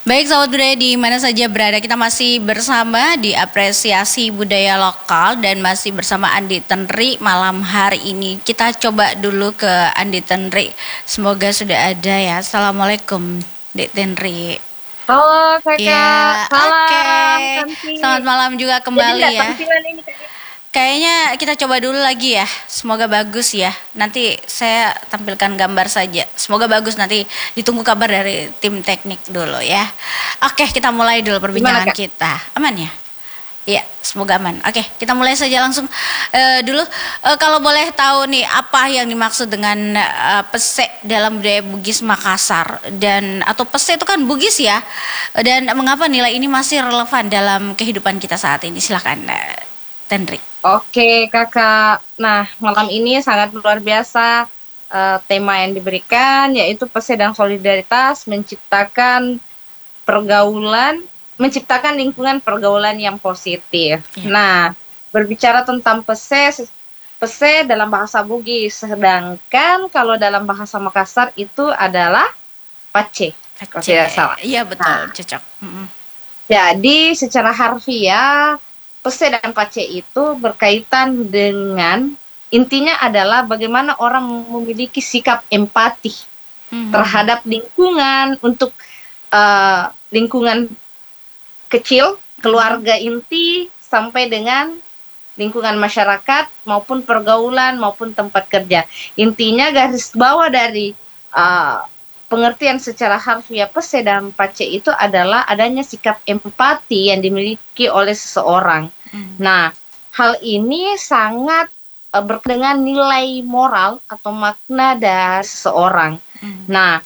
Baik sahabat budaya di mana saja berada, kita masih bersama di apresiasi budaya lokal dan masih bersama Andi Tenri malam hari ini. Kita coba dulu ke Andi Tenri. Semoga sudah ada ya. Assalamualaikum, Dek Tenri. Halo Ya, kakak, oke. malam cantik. Selamat malam juga Jadi kembali nggak ya. tampilan ini Kak? Kayaknya kita coba dulu lagi ya. Semoga bagus ya. Nanti saya tampilkan gambar saja. Semoga bagus, nanti ditunggu kabar dari tim teknik dulu ya. Oke, kita mulai dulu Gimana perbincangan kak? kita. Aman ya? Iya, semoga aman. Oke, kita mulai saja langsung dulu. Kalau boleh tahu nih, apa yang dimaksud dengan pesek dalam budaya Bugis Makassar, dan atau pesek itu kan Bugis ya. Dan mengapa nilai ini masih relevan dalam kehidupan kita saat ini? Silakan, Tenri. Oke kakak. Nah malam ini sangat luar biasa. Tema yang diberikan yaitu pesan dan solidaritas menciptakan lingkungan pergaulan yang positif. Ya. Nah berbicara tentang pese dalam bahasa Bugis, sedangkan kalau dalam bahasa Makassar itu adalah pace. Kalau tidak salah. Iya betul, Nah, cocok. jadi secara harfiah, pese dan pace itu berkaitan dengan intinya adalah bagaimana orang memiliki sikap empati terhadap lingkungan untuk lingkungan kecil, keluarga inti sampai dengan lingkungan masyarakat maupun pergaulan maupun tempat kerja. Intinya garis bawah dari pengertian secara harfiah pese dan pace itu adalah adanya sikap empati yang dimiliki oleh seseorang. Nah, hal ini sangat berkaitan dengan nilai moral atau makna dari seseorang. Nah,